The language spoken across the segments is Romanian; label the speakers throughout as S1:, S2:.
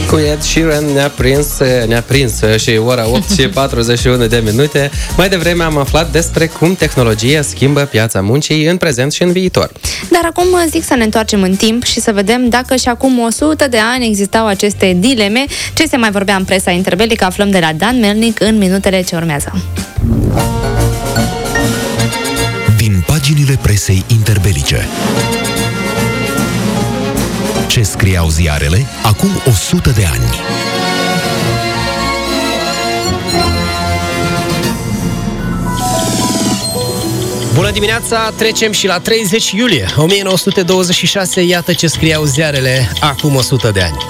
S1: Cu Ed Sheeran ne-a prins și ora 8 și 41 de minute. Mai devreme am aflat despre cum tehnologia schimbă piața muncii în prezent și în viitor.
S2: Dar acum zic să ne întoarcem în timp și să vedem dacă și acum 100 de ani existau aceste dileme. Ce se mai vorbea în presa interbelică aflăm de la Dan Melnic în minutele ce urmează.
S3: Din paginile presei interbelice. Ce scriau ziarele acum 100 de ani.
S4: Bună dimineața, trecem și la 30 iulie 1926, iată ce scriau ziarele acum 100 de ani.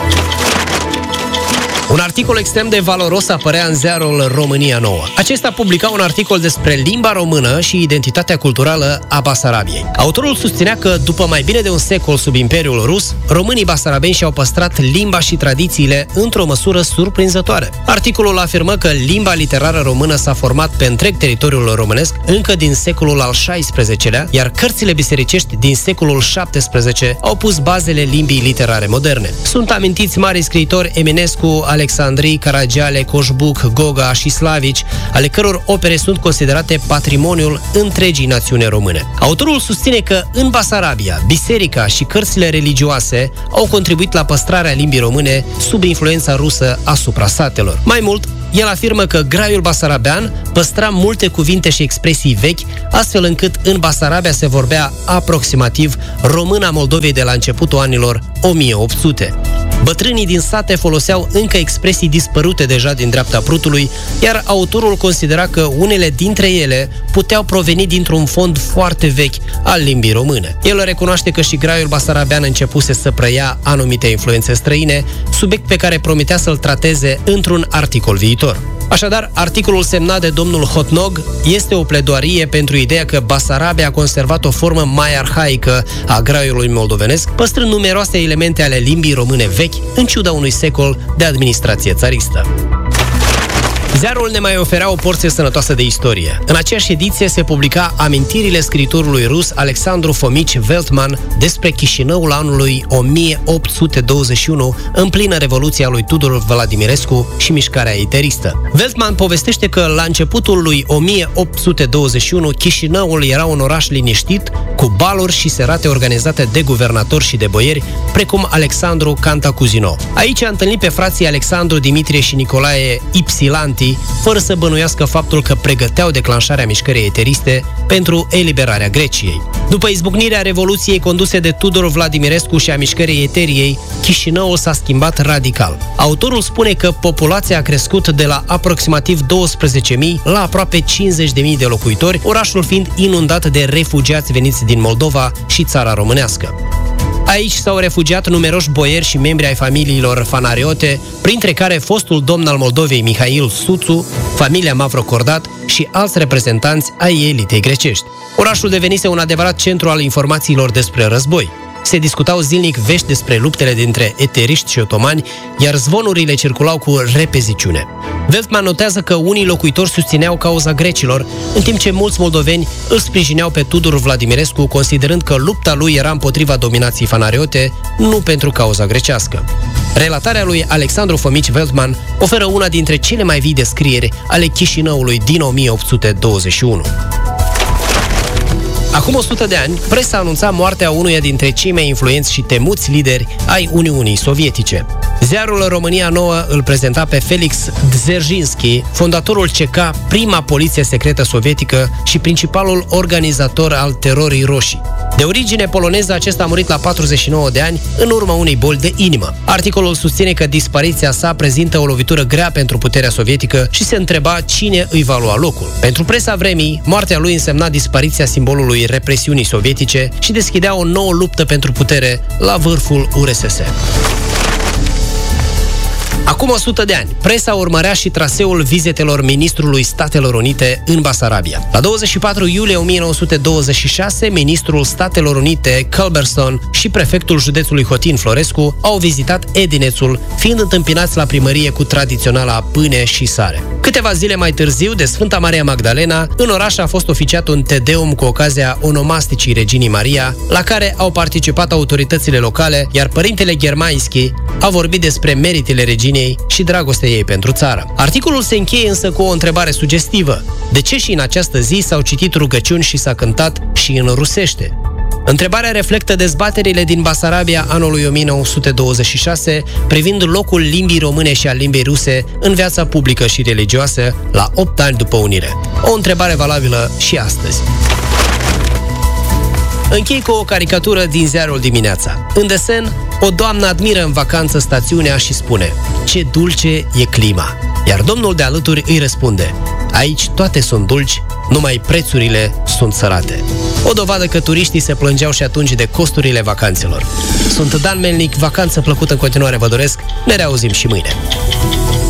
S4: Un articol extrem de valoros apărea în ziarul România Nouă. Acesta publica un articol despre limba română și identitatea culturală a Basarabiei. Autorul susținea că, după mai bine de un secol sub Imperiul Rus, românii basarabeni și-au păstrat limba și tradițiile într-o măsură surprinzătoare. Articolul afirmă că limba literară română s-a format pe întreg teritoriul românesc încă din secolul al XVI-lea, iar cărțile bisericești din secolul XVII au pus bazele limbii literare moderne. Sunt amintiți mari scriitori Eminescu, Alexandrii, Caragiale, Coșbuc, Goga și Slavici, ale căror opere sunt considerate patrimoniul întregii națiuni române. Autorul susține că în Basarabia, biserica și cărțile religioase au contribuit la păstrarea limbii române sub influența rusă asupra satelor. Mai mult, el afirmă că graiul basarabean păstra multe cuvinte și expresii vechi, astfel încât în Basarabia se vorbea aproximativ româna Moldovei de la începutul anilor 1800. Bătrânii din sate foloseau încă expresii dispărute deja din dreapta prutului, iar autorul considera că unele dintre ele puteau proveni dintr-un fond foarte vechi al limbii române. El recunoaște că și graiul basarabean începuse să preia anumite influențe străine, subiect pe care promitea să-l trateze într-un articol viitor. Așadar, articolul semnat de domnul Hotnog este o pledoarie pentru ideea că Basarabia a conservat o formă mai arhaică a graiului moldovenesc, păstrând numeroase elemente ale limbii române vechi, în ciuda unui secol de administrație țaristă. Ziarul ne mai oferea o porție sănătoasă de istorie. În aceeași ediție se publica amintirile scriitorului rus Alexandru Fomici Veltman despre Chișinăul anului 1821, în plină revoluție a lui Tudor Vladimirescu și mișcarea eteristă. Veltman povestește că la începutul lui 1821 Chișinăul era un oraș liniștit, cu baluri și serate organizate de guvernatori și de boieri, precum Alexandru Cantacuzino. Aici a întâlnit pe frații Alexandru, Dimitrie și Nicolae Ipsilanti, fără să bănuiască faptul că pregăteau declanșarea mișcării eteriste pentru eliberarea Greciei. După izbucnirea Revoluției conduse de Tudor Vladimirescu și a mișcării Eteriei, Chișinăul s-a schimbat radical. Autorul spune că populația a crescut de la aproximativ 12.000 la aproape 50.000 de locuitori, orașul fiind inundat de refugiați veniți din Moldova și țara românească. Aici s-au refugiat numeroși boieri și membri ai familiilor fanariote, printre care fostul domn al Moldovei Mihail Suțu, familia Mavrocordat și alți reprezentanți ai elitei grecești. Orașul devenise un adevărat centru al informațiilor despre război. Se discutau zilnic vești despre luptele dintre eteriști și otomani, iar zvonurile circulau cu repeziciune. Veltman notează că unii locuitori susțineau cauza grecilor, în timp ce mulți moldoveni îl sprijineau pe Tudor Vladimirescu, considerând că lupta lui era împotriva dominației fanariote, nu pentru cauza grecească. Relatarea lui Alexandru Fomici Veltman oferă una dintre cele mai vii descrieri ale Chișinăului din 1821. Acum 100 de ani, presa anunța moartea unuia dintre cei mai influenți și temuți lideri ai Uniunii Sovietice. Ziarul România Nouă îl prezenta pe Felix Dzerzhinski, fondatorul CK, prima poliție secretă sovietică și principalul organizator al terorii roșii. De origine poloneză, acesta a murit la 49 de ani în urma unei boli de inimă. Articolul susține că dispariția sa prezintă o lovitură grea pentru puterea sovietică și se întreba cine îi va lua locul. Pentru presa vremii, moartea lui însemna dispariția simbolului represiunii sovietice și deschidea o nouă luptă pentru putere la vârful URSS. Acum 100 de ani, presa urmărea și traseul vizitelor ministrului Statelor Unite în Basarabia. La 24 iulie 1926, ministrul Statelor Unite, Culberson, și prefectul județului Hotin Florescu au vizitat Edinețul, fiind întâmpinați la primărie cu tradiționala pâine și sare. Câteva zile mai târziu, de Sfânta Maria Magdalena, în oraș a fost oficiat un tedeum cu ocazia onomasticii Reginii Maria, la care au participat autoritățile locale, iar părintele Ghermaischi a vorbit despre meritele reginei și dragostea ei pentru țară. Articolul se încheie însă cu o întrebare sugestivă. De ce și în această zi s-au citit rugăciuni și s-a cântat și în rusește? Întrebarea reflectă dezbaterile din Basarabia anului 1926 privind locul limbii române și al limbii ruse în viața publică și religioasă la 8 ani după unire. O întrebare valabilă și astăzi. Închei cu o caricatură din ziarul Dimineața. În desen, o doamnă admiră în vacanță stațiunea și spune: ce dulce e clima! Iar domnul de alături îi răspunde: aici toate sunt dulci, numai prețurile sunt sărate. O dovadă că turiștii se plângeau și atunci de costurile vacanțelor. Sunt Dan Melnic, vacanță plăcută în continuare vă doresc, ne reauzim și mâine.